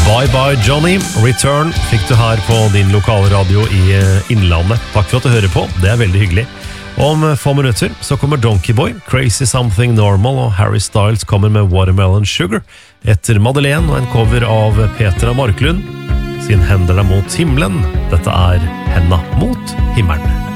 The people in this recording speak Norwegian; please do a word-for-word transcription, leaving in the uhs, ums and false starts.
Bye Bye Johnny, Return fikk du her på din lokale radio i Innlandet. Takk for at du hører på, det er veldig hyggelig. Om få minutter så kommer Donkey Boy, Crazy Something Normal, og Harry Styles kommer med Watermelon Sugar. Etter Madeleine og en cover av Petra Marklund sin Hender deg mot himmelen. Dette er Henda mot himmelen.